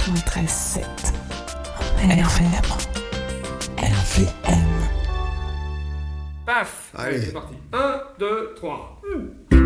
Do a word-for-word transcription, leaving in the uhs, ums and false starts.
quatre-vingt-treize sept. R V M. R V M. Paf. Allez, Allez. c'est parti. un, deux, trois.